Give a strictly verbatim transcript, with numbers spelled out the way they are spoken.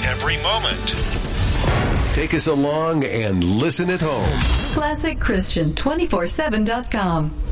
every moment. Take us along and listen at home. Classic Christian two forty-seven dot com.